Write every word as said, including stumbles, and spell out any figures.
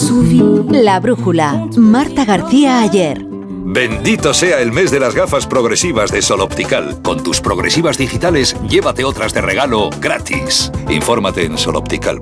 La brújula. Marta García Ayer. Bendito sea el mes de las gafas progresivas de Sol Optical. Con tus progresivas digitales, llévate otras de regalo gratis. Infórmate en soloptical